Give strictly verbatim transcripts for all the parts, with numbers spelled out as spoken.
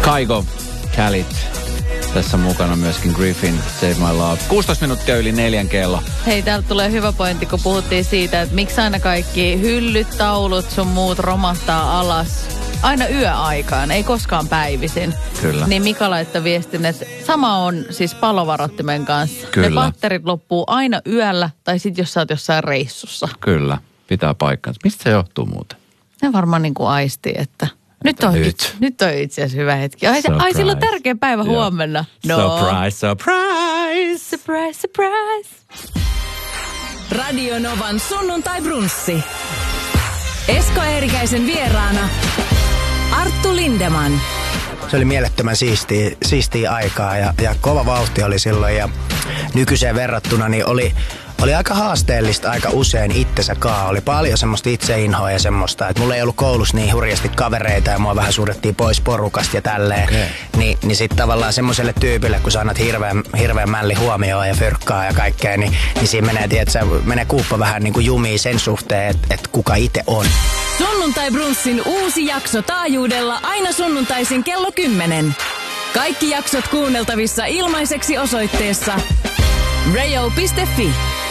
Kygo, Khalid. Tässä mukana myöskin Griffin, Save My Love. kuusitoista minuuttia yli neljän kello. Hei, täältä tulee hyvä pointti, kun puhuttiin siitä, että miksi aina kaikki hyllyt, taulut, sun muut romahtaa alas. Aina yöaikaan, ei koskaan päivisin. Kyllä. Niin Mika laittoi viestin, että sama on siis palovarottimen kanssa. Kyllä. Ne patterit loppuu aina yöllä tai sitten jos sä oot jossain reissussa. Kyllä, pitää paikkansa. Mistä se johtuu muuten? Ne varmaan niin kuin aistii, että nyt on, nyt. nyt on itse asiassa hyvä hetki. Ai, se, ai sillä on tärkeä päivä Joo. huomenna. No. Surprise, surprise. Surprise, surprise. Radio Novan sunnuntai brunssi. Esko Eerikäisen vieraana Arttu Lindeman. Se oli mielettömän siistiä, siistiä aikaa ja, ja kova vauhti oli silloin ja nykyiseen verrattuna niin oli, oli aika haasteellista aika usein itsensä kaa. Oli paljon semmoista itseinhoa ja semmoista, että mulla ei ollut koulussa niin hurjasti kavereita ja mua vähän suudettiin pois porukasta ja tälleen. Okay. Ni, niin sit tavallaan semmoiselle tyypille, kun sä annat hirveän, hirveän mälli huomioon ja fyrkkaa ja kaikkea, niin, niin siinä menee, tiedätkö, menee kuuppa vähän niin kuin jumiin sen suhteen, että et kuka itse on. Sunnuntai Brunssin uusi jakso taajuudella aina sunnuntaisin kello kymmenen. Kaikki jaksot kuunneltavissa ilmaiseksi osoitteessa radio piste fi.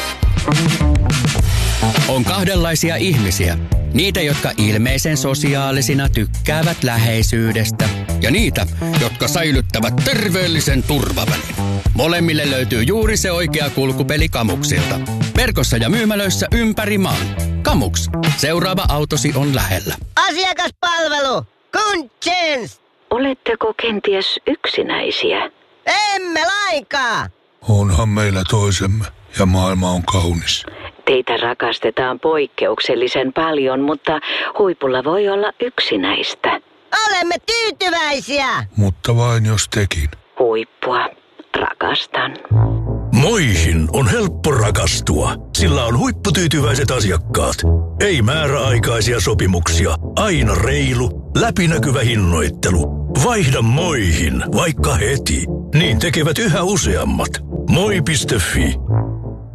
On kahdenlaisia ihmisiä. Niitä, jotka ilmeisen sosiaalisina tykkäävät läheisyydestä. Ja niitä, jotka säilyttävät terveellisen turvavälin. Molemmille löytyy juuri se oikea kulkupeli Kamuksilta. Verkossa ja myymälöissä ympäri maan. Kamuks. Seuraava autosi on lähellä. Asiakaspalvelu. Kuntsens. Oletteko kenties yksinäisiä? Emme lainkaan. Onhan meillä toisemme ja maailma on kaunis. Teitä rakastetaan poikkeuksellisen paljon, mutta huipulla voi olla yksinäistä. Olemme tyytyväisiä. Mutta vain jos tekin. Huippua. Rakastan. Moihin on helppo rakastua, sillä on huipputyytyväiset asiakkaat. Ei määräaikaisia sopimuksia, aina reilu, läpinäkyvä hinnoittelu. Vaihda Moihin, vaikka heti. Niin tekevät yhä useammat. moi piste fi